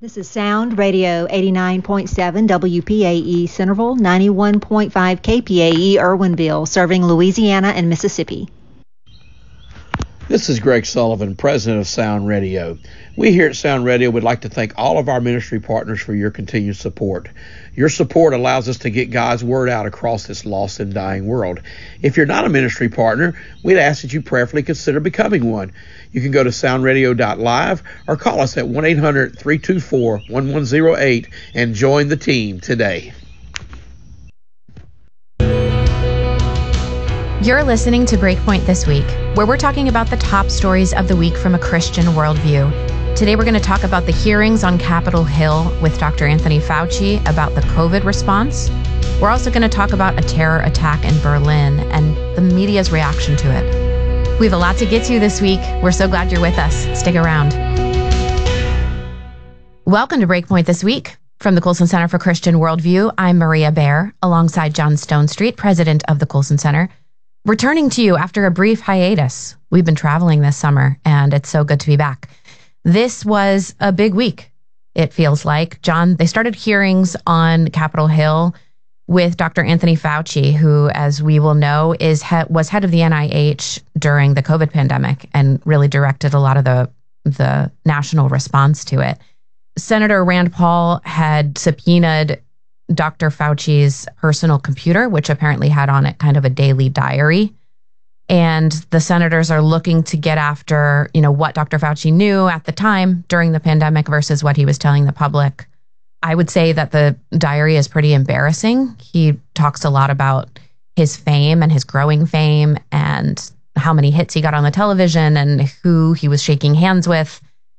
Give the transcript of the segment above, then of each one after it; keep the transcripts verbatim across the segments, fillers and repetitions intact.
This is Sound Radio eighty-nine point seven W P A E Centerville, ninety-one point five K P A E Irwinville, serving Louisiana and Mississippi. This is Greg Sullivan, president of Sound Radio. We here at Sound Radio would like to thank all of our ministry partners for your continued support. Your support allows us to get God's word out across this lost and dying world. If you're not a ministry partner, we'd ask that you prayerfully consider becoming one. You can go to sound radio dot live or call us at one eight hundred, three two four, one one zero eight and join the team today. You're listening to Breakpoint This Week, where we're talking about the top stories of the week from a Christian worldview. Today we're going to talk about the hearings on Capitol Hill with Doctor Anthony Fauci about the COVID response. We're also going to talk about a terror attack in Berlin and the media's reaction to it. We have a lot to get to this week. We're so glad you're with us. Stick around. Welcome to Breakpoint This Week. From the Colson Center for Christian Worldview, I'm Maria Bear, alongside John Stonestreet, president of the Colson Center. Returning to you after a brief hiatus. We've been traveling this summer, and it's so good to be back. This was a big week, it feels like. John, they started hearings on Capitol Hill with Doctor Anthony Fauci, who, as we will know, is he- was head of the N I H during the COVID pandemic and really directed a lot of the, the national response to it. Senator Rand Paul had subpoenaed Doctor Fauci's personal computer, which apparently had on it kind of a daily diary. And the senators are looking to get after, you know, what Doctor Fauci knew at the time during the pandemic versus what he was telling the public. I would say that the diary is pretty embarrassing. He talks a lot about his fame and his growing fame and how many hits he got on the television and who he was shaking hands with.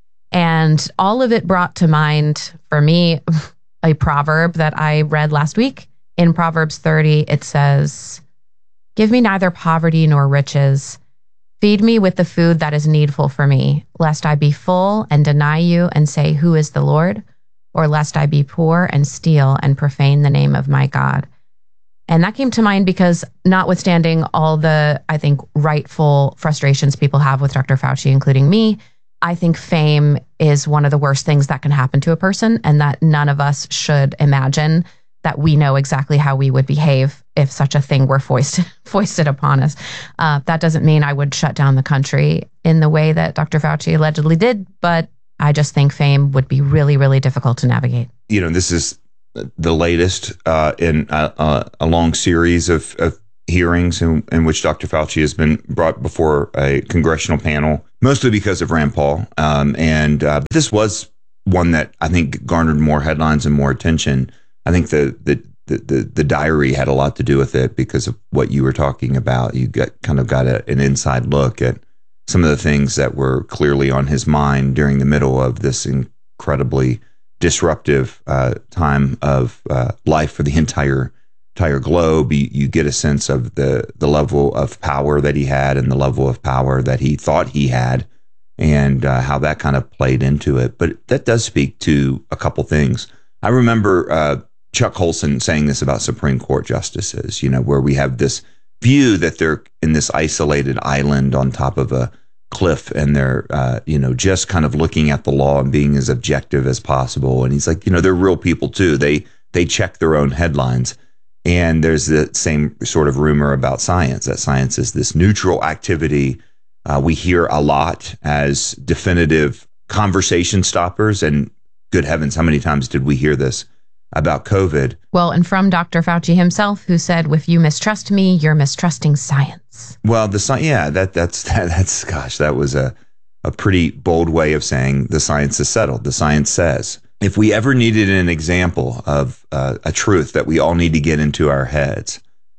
And all of it brought to mind, for me, a proverb that I read last week. In Proverbs thirty, it says, "Give me neither poverty nor riches. Feed me with the food that is needful for me, lest I be full and deny you and say, 'Who is the Lord?' Or lest I be poor and steal and profane the name of my God." And that came to mind because, notwithstanding all the, I think, rightful frustrations people have with Doctor Fauci, including me, I think fame is one of the worst things that can happen to a person, and that none of us should imagine that we know exactly how we would behave if such a thing were foisted, foisted upon us. Uh, that doesn't mean I would shut down the country in the way that Doctor Fauci allegedly did, but I just think fame would be really, really difficult to navigate. You know, this is the latest uh, in a, a, a long series of, of hearings in, in which Doctor Fauci has been brought before a congressional panel, mostly because of Rand Paul. Um, and uh, this was one that I think garnered more headlines and more attention. I think the, the the the the diary had a lot to do with it because of what you were talking about. You got kind of got a, an inside look at some of the things that were clearly on his mind during the middle of this incredibly disruptive uh, time of uh, life for the entire entire globe. You, you get a sense of the the level of power that he had and the level of power that he thought he had, and uh, how that kind of played into it. But that does speak to a couple things. I remember uh, Chuck Colson saying this about Supreme Court justices, you know, where we have this view that they're in this isolated island on top of a cliff and they're, uh, you know, just kind of looking at the law and being as objective as possible. And he's like, you know, they're real people too. They, they check their own headlines. And there's the same sort of rumor about science, that science is this neutral activity. Uh, we hear a lot as definitive conversation stoppers. And good heavens, how many times did we hear this about COVID? Well, and from Doctor Fauci himself, who said, "If you mistrust me, you're mistrusting science." Well, the science, yeah, that that's that, that's gosh, that was a a pretty bold way of saying the science is settled. The science says. If we ever needed an example of uh, a truth that we all need to get into our heads,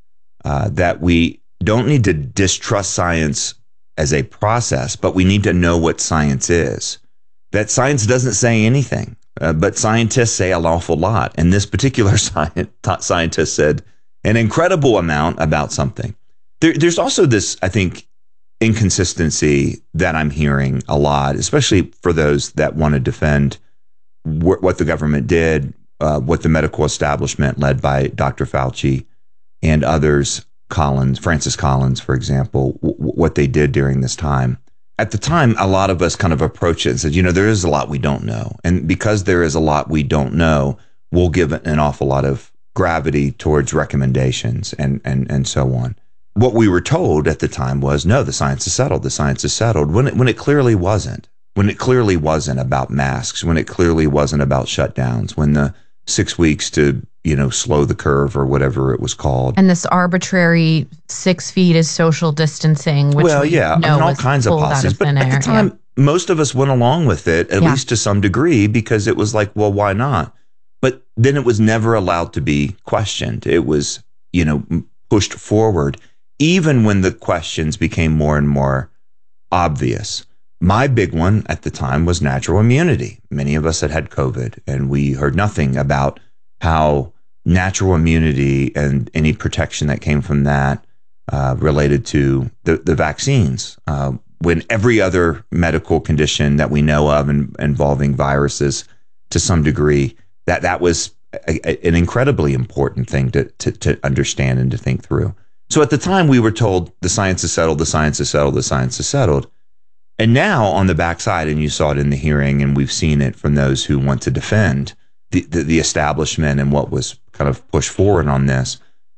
uh, that we don't need to distrust science as a process, but we need to know what science is. That science doesn't say anything. Uh, but scientists say an awful lot. And this particular science, scientist said an incredible amount about something. There, there's also this, I think, inconsistency that I'm hearing a lot, especially for those that want to defend wh- what the government did, uh, what the medical establishment led by Doctor Fauci and others, Collins, Francis Collins, for example, w- what they did during this time. at the time, a lot of us kind of approached it and said, you know, there is a lot we don't know. And because there is a lot we don't know, we'll give an awful lot of gravity towards recommendations and, and, and so on. What we were told at the time was, no, the science is settled. The science is settled when it, when it clearly wasn't, when it clearly wasn't about masks, when it clearly wasn't about shutdowns, when the six weeks to, you know, slow the curve or whatever it was called. And this arbitrary six feet is social distancing, which well, we yeah, know I mean, all was kinds of pulled out policies. of But thin at air. the time, Yeah. most of us went along with it, at Yeah. least to some degree, because it was like, well, why not? But then it was never allowed to be questioned. It was, you know, pushed forward, even when the questions became more and more obvious. My big one at the time was natural immunity. Many of us had had COVID, and we heard nothing about how natural immunity and any protection that came from that uh, related to the, the vaccines. Uh, when every other medical condition that we know of in, involving viruses to some degree, that that was a, a, an incredibly important thing to, to to understand and to think through. So at the time, we were told the science is settled, the science is settled, the science is settled. And now on the backside, and you saw it in the hearing, and we've seen it from those who want to defend the, the, the establishment and what was kind of pushed forward on this,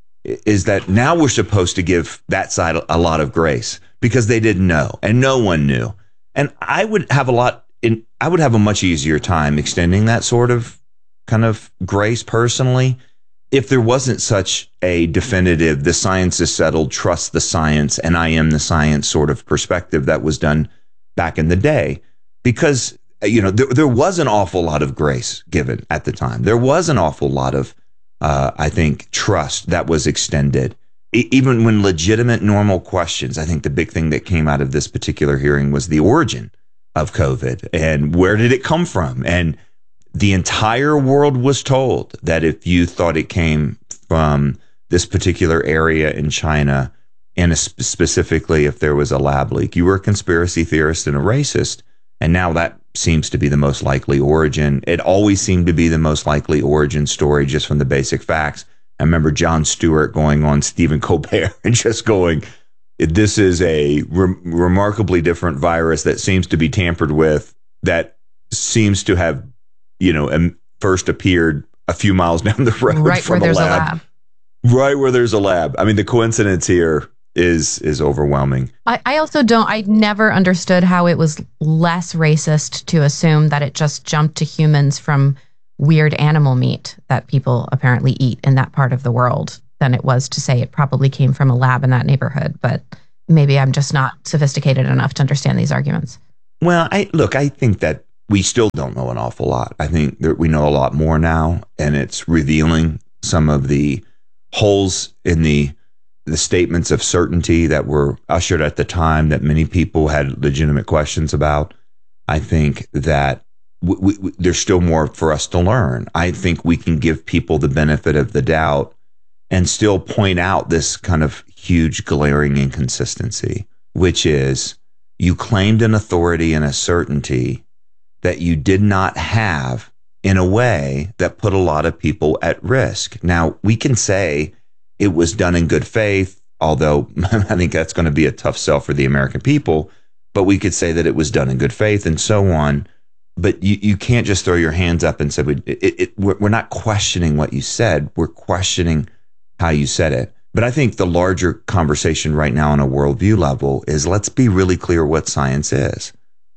is that now we're supposed to give that side a lot of grace because they didn't know and no one knew. And I would have a lot in, I would have a much easier time extending that sort of kind of grace personally if there wasn't such a definitive, the science is settled, trust the science, and I am the science sort of perspective that was done back in the day. Because, you know, there, there was an awful lot of grace given at the time. There was an awful lot of, uh, I think, trust that was extended. E- even when legitimate, normal questions, I think the big thing that came out of this particular hearing was the origin of COVID and where did it come from? And the entire world was told that if you thought it came from this particular area in China, and specifically if there was a lab leak, you were a conspiracy theorist and a racist. And now that seems to be the most likely origin. It always seemed to be the most likely origin story just from the basic facts. I remember Jon Stewart going on Stephen Colbert and just going, this is a re- remarkably different virus that seems to be tampered with, that seems to have, you know, um, first appeared a few miles down the road right from where a there's lab. a lab. Right where there's a lab. I mean, the coincidence here is is overwhelming. I, I also don't, I never understood how it was less racist to assume that it just jumped to humans from weird animal meat that people apparently eat in that part of the world than it was to say it probably came from a lab in that neighborhood. But maybe I'm just not sophisticated enough to understand these arguments. Well, I look, I think that we still don't know an awful lot. I think that we know a lot more now, and it's revealing some of the holes in the the statements of certainty that were ushered at the time that many people had legitimate questions about. I think that we, we, there's still more for us to learn. I think we can give people the benefit of the doubt and still point out this kind of huge glaring inconsistency, which is you claimed an authority and a certainty that you did not have in a way that put a lot of people at risk. Now, we can say it was done in good faith, although I think that's going to be a tough sell for the American people, but we could say that it was done in good faith and so on. But you, you can't just throw your hands up and say, it, it, it, we're, we're not questioning what you said. We're questioning how you said it. But I think the larger conversation right now on a worldview level is, let's be really clear what science is.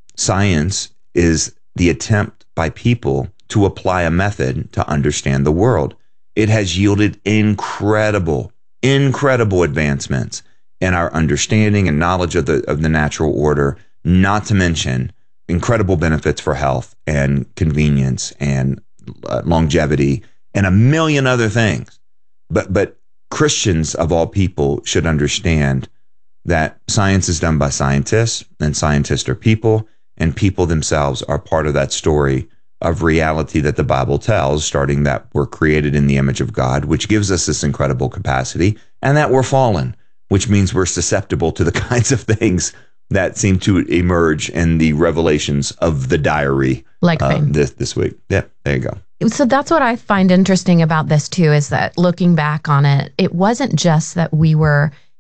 Science is the attempt by people to apply a method to understand the world. It has yielded incredible, incredible advancements in our understanding and knowledge of the of the natural order, not to mention incredible benefits for health and convenience and uh, longevity and a million other things. But but Christians of all people should understand that science is done by scientists, and scientists are people, and people themselves are part of that story of reality that the Bible tells, starting that we're created in the image of God, which gives us this incredible capacity, and that we're fallen, which means we're susceptible to the kinds of things that seem to emerge in the revelations of the diary like uh, this, this week. Yeah, there you go. So that's what I find interesting about this too, is that looking back on it, it wasn't just that we were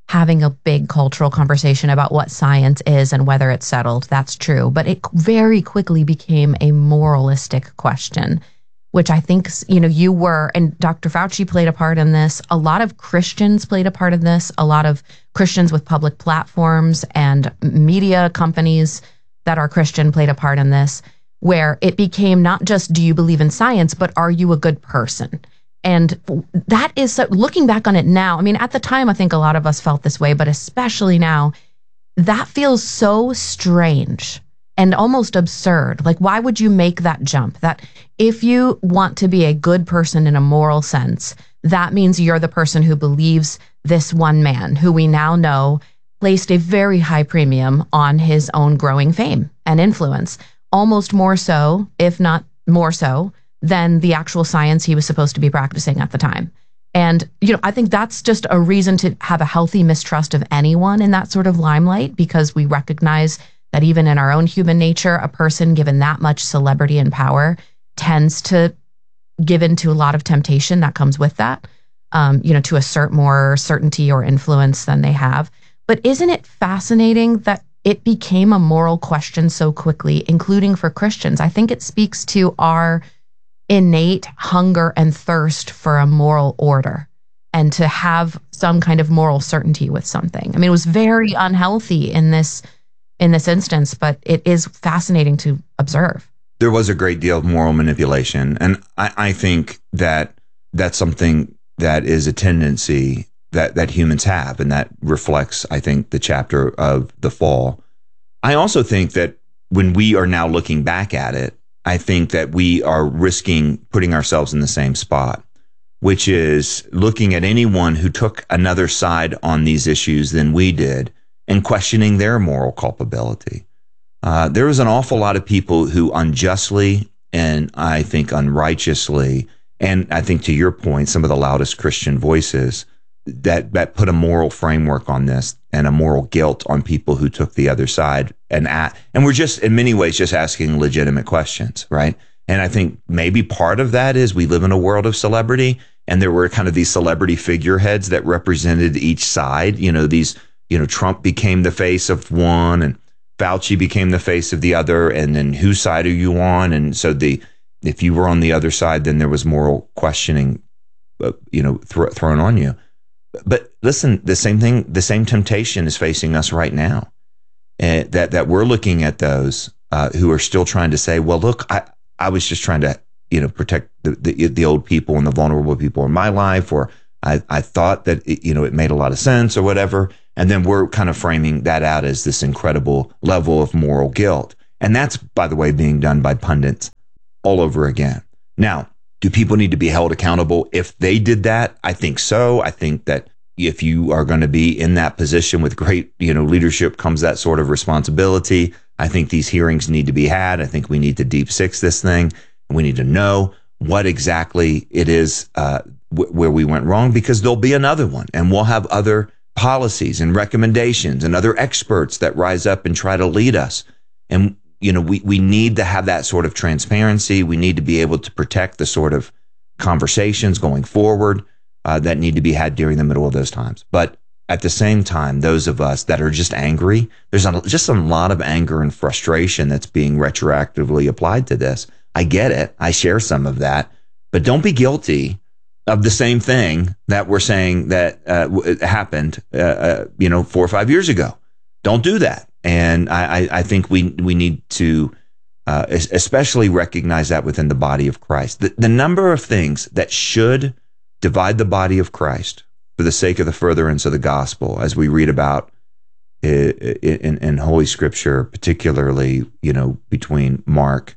having a big cultural conversation about what science is and whether it's settled. That's true. But it very quickly became a moralistic question, which I think, you know, you were, and Doctor Fauci played a part in this. A lot of Christians played a part in this. A lot of Christians with public platforms and media companies that are Christian played a part in this, where it became not just, do you believe in science, but are you a good person? And that is, so, looking back on it now, I mean, at the time, I think a lot of us felt this way, but especially now, that feels so strange and almost absurd. Like, why would you make that jump? That if you want to be a good person in a moral sense, that means you're the person who believes this one man, who we now know placed a very high premium on his own growing fame and influence, almost more so, if not more so, than the actual science he was supposed to be practicing at the time. And, you know, I think that's just a reason to have a healthy mistrust of anyone in that sort of limelight, because we recognize that even in our own human nature, a person given that much celebrity and power tends to give in to a lot of temptation that comes with that, um, you know, to assert more certainty or influence than they have. But isn't it fascinating that it became a moral question so quickly, including for Christians? I think it speaks to our innate hunger and thirst for a moral order and to have some kind of moral certainty with something. I mean, it was very unhealthy in this in this instance, but it is fascinating to observe. There was a great deal of moral manipulation, and I, I think that that's something that is a tendency that that humans have, and that reflects, I think, the chapter of the fall. I also think that when we are now looking back at it, I think that we are risking putting ourselves in the same spot, which is looking at anyone who took another side on these issues than we did and questioning their moral culpability. Uh, there was an awful lot of people who unjustly and I think unrighteously, and I think to your point, some of the loudest Christian voices that, that put a moral framework on this and a moral guilt on people who took the other side. And at, and we're just, in many ways, just asking legitimate questions, right? And I think maybe part of that is we live in a world of celebrity, and there were kind of these celebrity figureheads that represented each side. You know, these, you know, Trump became the face of one, and Fauci became the face of the other, and then whose side are you on? And so the, if you were on the other side, then there was moral questioning, uh, you know, th- thrown on you. But listen, the same thing, the same temptation is facing us right now. Uh, that that we're looking at those uh, who are still trying to say, well, look, I, I was just trying to, you know, protect the, the the old people and the vulnerable people in my life, or I, I thought that, it, you know, it made a lot of sense or whatever. And then we're kind of framing that out as this incredible level of moral guilt. And that's, by the way, being done by pundits all over again. Now, do people need to be held accountable if they did that? I think so. I think that if you are going to be in that position with great, you know, leadership comes that sort of responsibility. I think these hearings need to be had. I think we need to deep six this thing. We need to know what exactly it is uh, w- where we went wrong, because there'll be another one, and we'll have other policies and recommendations and other experts that rise up and try to lead us. And, you know, we, we need to have that sort of transparency. We need to be able to protect the sort of conversations going forward uh, that need to be had during the middle of those times. But at the same time, those of us that are just angry, there's a, just a lot of anger and frustration that's being retroactively applied to this. I get it. I share some of that, but don't be guilty of the same thing that we're saying that uh, happened, uh, uh, you know, four or five years ago. Don't do that. And I, I think we we need to uh, especially recognize that within the body of Christ. The, the number of things that should divide the body of Christ for the sake of the furtherance of the gospel, as we read about in, in, in Holy Scripture, particularly, you know, between Mark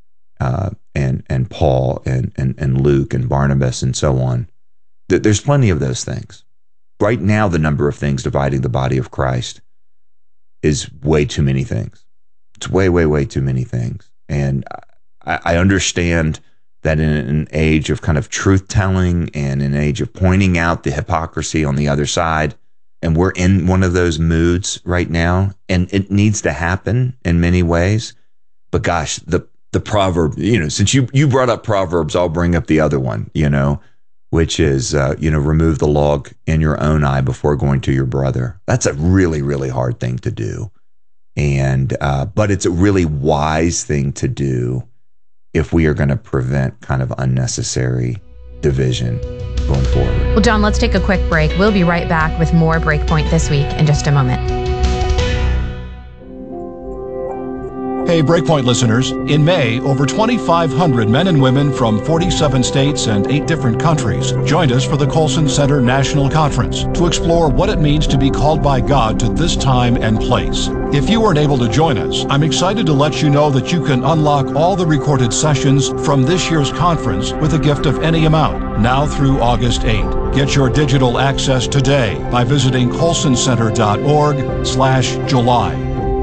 uh, and and Paul and, and and Luke and Barnabas and so on. There's plenty of those things. Right now, the number of things dividing the body of Christ is way too many things. It's way, way, way too many things. And I, I understand that in an age of kind of truth-telling and an age of pointing out the hypocrisy on the other side, and we're in one of those moods right now, and it needs to happen in many ways. But gosh, the the proverb, you know, since you, you brought up Proverbs, I'll bring up the other one, you know, which is, uh, you know, remove the log in your own eye before going to your brother. That's a really, really hard thing to do. And, uh, but it's a really wise thing to do if we are going to prevent kind of unnecessary division going forward. Well, John, let's take a quick break. We'll be right back with more Breakpoint This Week in just a moment. Hey, Breakpoint listeners. In May, over twenty-five hundred men and women from forty-seven states and eight different countries joined us for the Colson Center National Conference to explore what it means to be called by God to this time and place. If you weren't able to join us, I'm excited to let you know that you can unlock all the recorded sessions from this year's conference with a gift of any amount, now through August eighth. Get your digital access today by visiting colson center dot org slash July.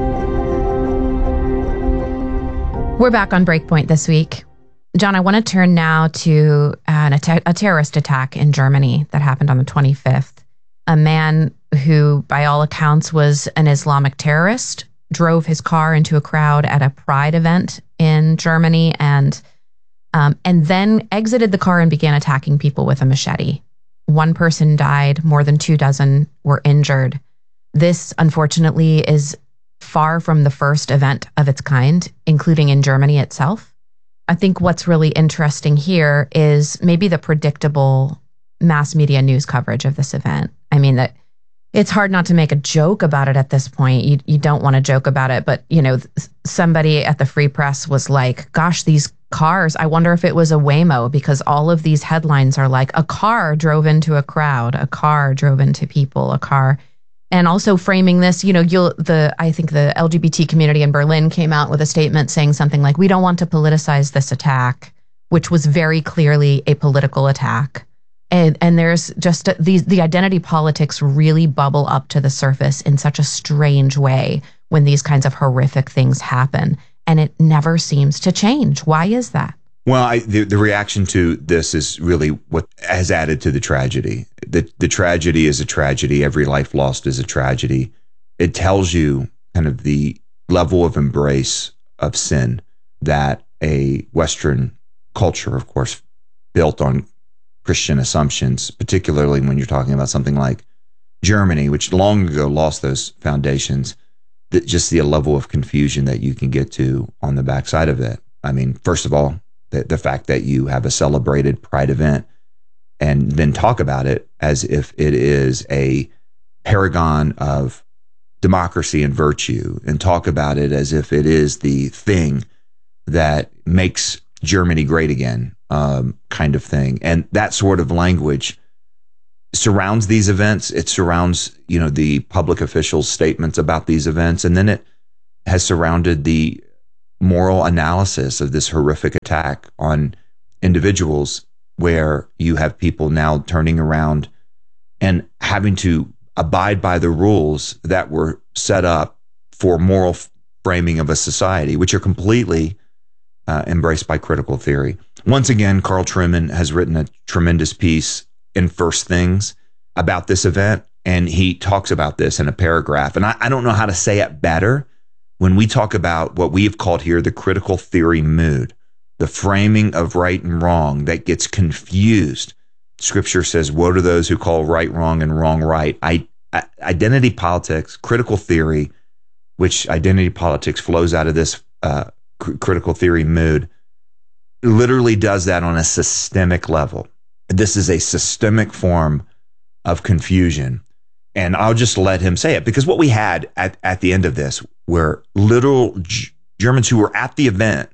We're back on Breakpoint This Week. John, I want to turn now to an, a, te- a terrorist attack in Germany that happened on the twenty-fifth. A man who, by all accounts, was an Islamic terrorist, drove his car into a crowd at a pride event in Germany and um, and then exited the car and began attacking people with a machete. One person died, more than two dozen were injured. This, unfortunately, is far from the first event of its kind, including in Germany itself. I think what's really interesting here is maybe the predictable mass media news coverage of this event. I mean, that it's hard not to make a joke about it at this point. You you don't want to joke about it, but you know, somebody at the Free Press was like, gosh, these cars, I wonder if it was a Waymo, because all of these headlines are like, a car drove into a crowd, a car drove into people, a car. And also framing this, you know, you'll the I think the L G B T community in Berlin came out with a statement saying something like, we don't want to politicize this attack, which was very clearly a political attack. And and there's just a, these the identity politics really bubble up to the surface in such a strange way when these kinds of horrific things happen. And it never seems to change. Why is that? Well, I, the, the reaction to this is really what has added to the tragedy. The, the tragedy is a tragedy. Every life lost is a tragedy. It tells you kind of the level of embrace of sin that a Western culture, of course, built on Christian assumptions, particularly when you're talking about something like Germany, which long ago lost those foundations, that just the level of confusion that you can get to on the backside of it. I mean, first of all, the, the fact that you have a celebrated pride event and then talk about it as if it is a paragon of democracy and virtue, and talk about it as if it is the thing that makes Germany great again, um, kind of thing. And that sort of language surrounds these events. It surrounds, you know, the public officials' statements about these events. And then it has surrounded the moral analysis of this horrific attack on individuals, where you have people now turning around and having to abide by the rules that were set up for moral framing of a society, which are completely uh, embraced by critical theory. Once again, Carl Trueman has written a tremendous piece in First Things about this event, and he talks about this in a paragraph. And I, I don't know how to say it better when we talk about what we have called here the critical theory mood, the framing of right and wrong that gets confused. Scripture says, woe to those who call right wrong and wrong right. I, I, identity politics, critical theory, which identity politics flows out of this uh, cr- critical theory mood, literally does that on a systemic level. This is a systemic form of confusion. And I'll just let him say it, because what we had at, at the end of this were literal G- Germans who were at the event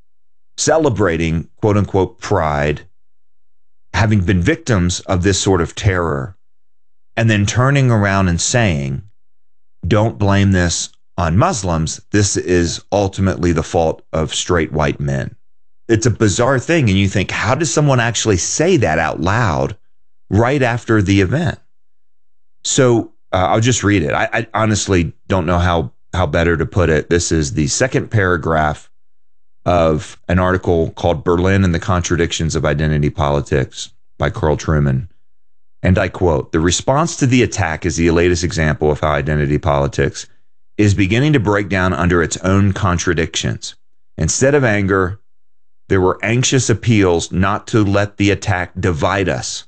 celebrating, quote unquote, pride, having been victims of this sort of terror, and then turning around and saying, don't blame this on Muslims. This is ultimately the fault of straight white men. It's a bizarre thing. And you think, how does someone actually say that out loud right after the event? So uh, I'll just read it. I, I honestly don't know how, how better to put it. This is the second paragraph of an article called Berlin and the Contradictions of Identity Politics by Carl Trueman. And I quote, the response to the attack is the latest example of how identity politics is beginning to break down under its own contradictions. Instead of anger, There were anxious appeals not to let the attack divide us,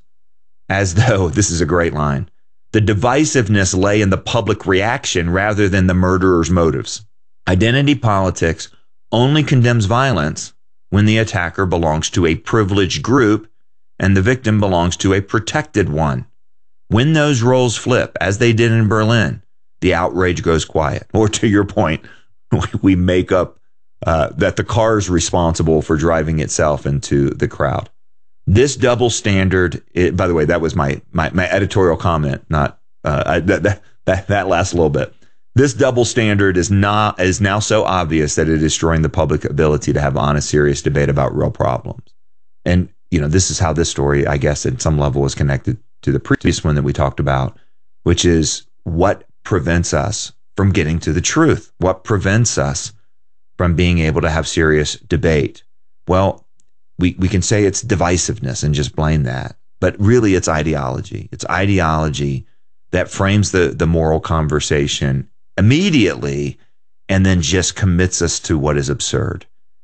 as though, this is a great line, the divisiveness lay in the public reaction rather than the murderer's motives. Identity politics only condemns violence when the attacker belongs to a privileged group and the victim belongs to a protected one. When those roles flip, as they did in Berlin, the outrage goes quiet. Or to your point, we make up uh, that the car is responsible for driving itself into the crowd. This double standard, it, by the way, that was my my, my editorial comment, not uh, I, that, that, that, that lasts a little bit. This double standard is not is now so obvious that it is destroying the public ability to have honest, serious debate about real problems. And, you know, this is how this story, I guess, at some level is connected to the previous one that we talked about, which is what prevents us from getting to the truth? What prevents us from being able to have serious debate? Well, we, we can say it's divisiveness and just blame that, but really it's ideology. It's ideology that frames the, the moral conversation immediately and then just commits us to what is absurd.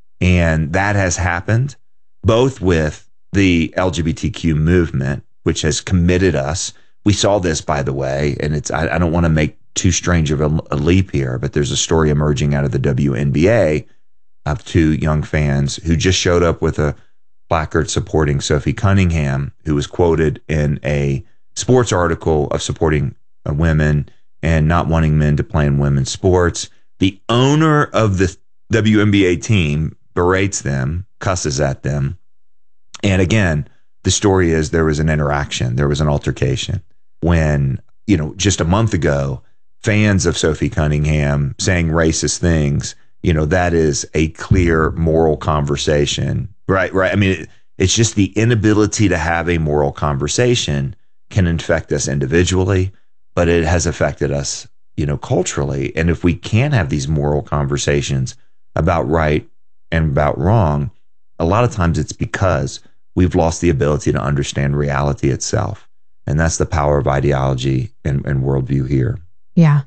And that has happened both with the L G B T Q movement, which has committed us. We saw this, by the way, and it's I, I don't want to make too strange of a, a leap here, but there's a story emerging out of the W N B A of two young fans who just showed up with a placard supporting Sophie Cunningham, who was quoted in a sports article of supporting uh, women and not wanting men to play in women's sports. The owner of the W N B A team berates them, cusses at them. And again, the story is there was an interaction. There was an altercation when, you know, just a month ago, fans of Sophie Cunningham saying racist things, you know, that is a clear moral conversation, right? Right. I mean, it, it's just the inability to have a moral conversation can infect us individually, but it has affected us, you know, culturally. And if we can't have these moral conversations about right and about wrong, a lot of times it's because we've lost the ability to understand reality itself. And that's the power of ideology and, and worldview here. Yeah.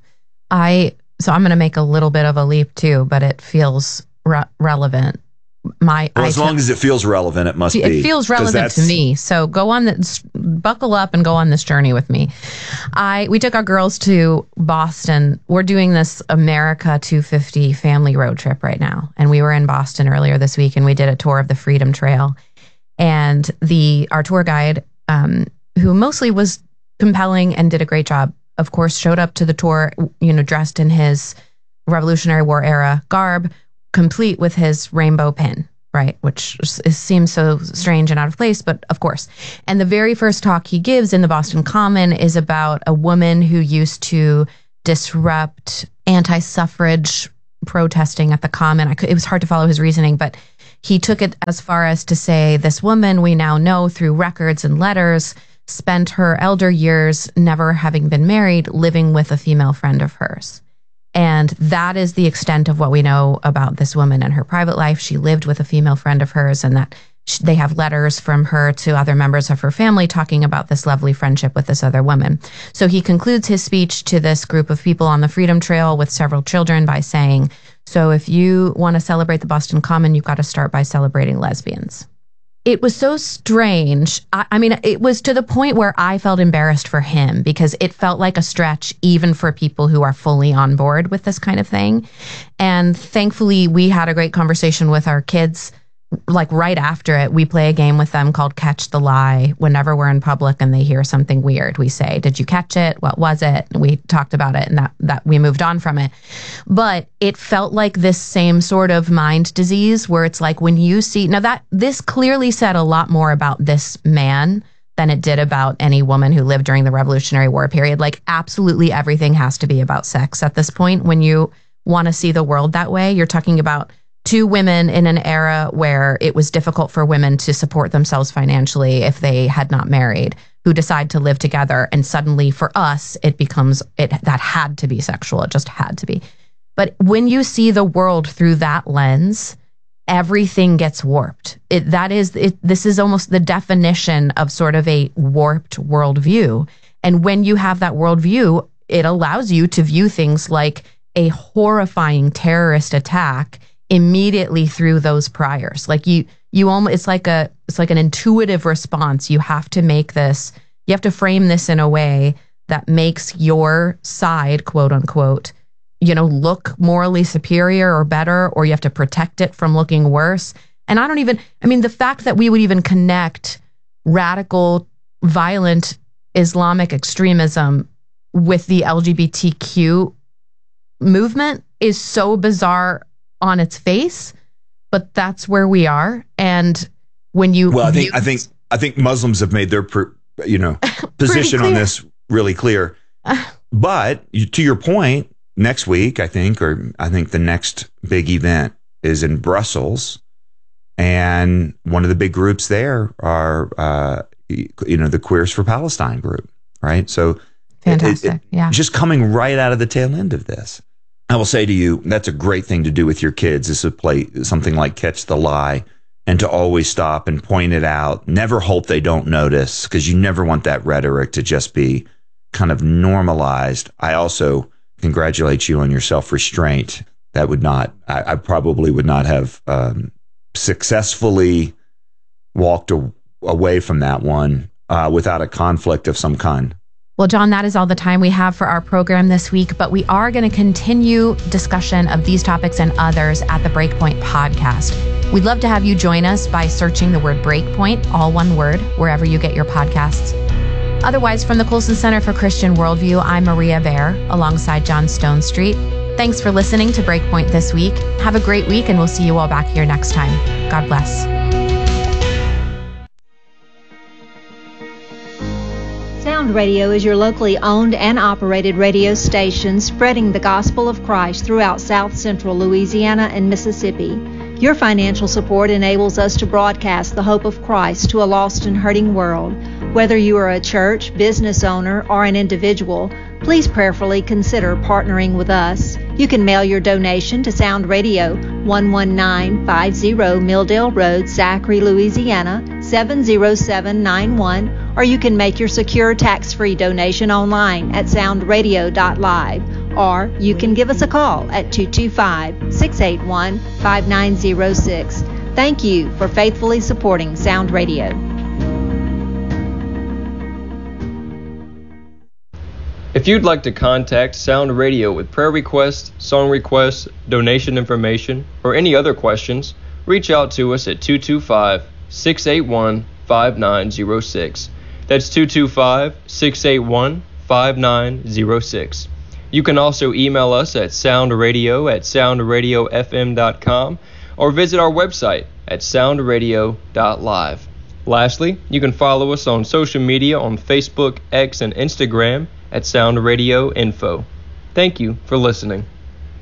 I, so I'm going to make a little bit of a leap too, but it feels re- relevant. My, well, as I long t- as it feels relevant, it must it be. It feels relevant to me. So go on this, buckle up and go on this journey with me. I, we took our girls to Boston. We're doing this America two fifty family road trip right now. And we were in Boston earlier this week and we did a tour of the Freedom Trail. And the, our tour guide, um, who mostly was compelling and did a great job, of course, showed up to the tour, you know, dressed in his Revolutionary War era garb, complete with his rainbow pin, right? Which is, seems so strange and out of place, but of course. And the very first talk he gives in the Boston Common is about a woman who used to disrupt anti-suffrage protesting at the Common. I could, it was hard to follow his reasoning, but he took it as far as to say, this woman we now know through records and letters spent her elder years never having been married, living with a female friend of hers. And that is the extent of what we know about this woman and her private life. She lived with a female friend of hers, and that she, they have letters from her to other members of her family talking about this lovely friendship with this other woman. So he concludes his speech to this group of people on the Freedom Trail with several children by saying, so if you want to celebrate the Boston Common, you've got to start by celebrating lesbians. It was so strange. I, I mean, it was to the point where I felt embarrassed for him because it felt like a stretch even for people who are fully on board with this kind of thing. And thankfully, we had a great conversation with our kids. Like right after it, we play a game with them called Catch the Lie. Whenever we're in public and they hear something weird, we say, did you catch it? What was it? And we talked about it and that, that we moved on from it. But it felt like this same sort of mind disease where it's like when you see, now that this clearly said a lot more about this man than it did about any woman who lived during the Revolutionary War period. Like absolutely everything has to be about sex at this point. When you want to see the world that way, you're talking about two women in an era where it was difficult for women to support themselves financially if they had not married, who decide to live together. And suddenly for us, it becomes, it that had to be sexual. It just had to be. But when you see the world through that lens, everything gets warped. It, that is, it, this is almost the definition of sort of a warped worldview. And when you have that worldview, it allows you to view things like a horrifying terrorist attack immediately through those priors. Like you, you almost, it's like a, it's like an intuitive response. You have to make this, you have to frame this in a way that makes your side, quote unquote, you know, look morally superior or better, or you have to protect it from looking worse. And I don't even, I mean, the fact that we would even connect radical, violent Islamic extremism with the L G B T Q movement is so bizarre on its face, but that's where we are. And when you well, I think view- I think I think Muslims have made their you know position on this really clear. But to your point, next week I think, or I think the next big event is in Brussels, and one of the big groups there are uh, you know the Queers for Palestine group, right? So fantastic, it, it, yeah, just coming right out of the tail end of this. I will say to you, that's a great thing to do with your kids, is to play something like Catch the Lie and to always stop and point it out. Never hope they don't notice, because you never want that rhetoric to just be kind of normalized. I also congratulate you on your self-restraint. That would not, I, I probably would not have um, successfully walked a, away from that one uh, without a conflict of some kind. Well, John, that is all the time we have for our program this week, but we are going to continue discussion of these topics and others at the Breakpoint podcast. We'd love to have you join us by searching the word Breakpoint, all one word, wherever you get your podcasts. Otherwise, from the Colson Center for Christian Worldview, I'm Maria Bear, alongside John Stonestreet. Thanks for listening to Breakpoint this week. Have a great week, and we'll see you all back here next time. God bless. Sound Radio is your locally owned and operated radio station spreading the gospel of Christ throughout South Central Louisiana and Mississippi. Your financial support enables us to broadcast the hope of Christ to a lost and hurting world. Whether you are a church, business owner, or an individual, please prayerfully consider partnering with us. You can mail your donation to Sound Radio, one one nine five zero Milldale Road, Zachary, Louisiana, seven zero seven nine one, or you can make your secure tax-free donation online at sound radio dot live, or you can give us a call at two two five, six eight one, five nine zero six. Thank you for faithfully supporting Sound Radio. If you'd like to contact Sound Radio with prayer requests, song requests, donation information, or any other questions, reach out to us at two two five, six eight one, five nine zero six. That's two two five, six eight one, five nine zero six. You can also email us at soundradio at sound radio f m dot com or visit our website at sound radio dot live. Lastly, you can follow us on social media on Facebook, X, and Instagram at Sound Radio Info. Thank you for listening.